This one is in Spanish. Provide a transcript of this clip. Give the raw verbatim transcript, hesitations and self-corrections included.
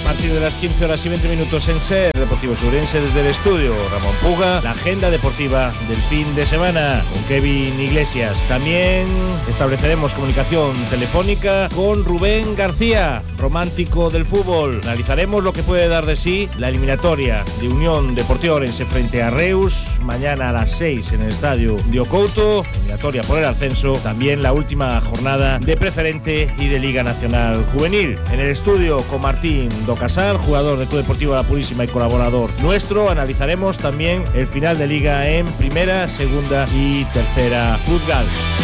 partir de las quince horas y veinte minutos en SER Deportivo Ourense, desde el estudio Ramón Puga, la agenda deportiva del fin de semana con Kevin Iglesias. También estableceremos comunicación telefónica con Rubén García, romántico del fútbol. Analizaremos lo que puede dar de sí la eliminatoria de Unión Deportiva Ourense frente a Reus, mañana a las seis en el estadio de Ocouto, eliminatoria por el ascenso. También la última jornada de Preferente y de Liga Nacional Juvenil. En el estudio con Martín Docasal, jugador del Club Deportivo La Purísima y colaborador nuestro. Analizaremos también el final de Liga en Primera, Segunda y Tercera Fútbol.